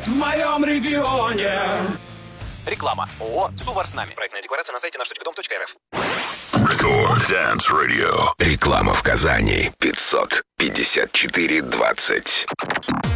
в моем регионе. Реклама. ООО «Сувар с нами». Проектная декларация на сайте наш.дом.рф. Record Dance Radio. Реклама в Казани. 554-20.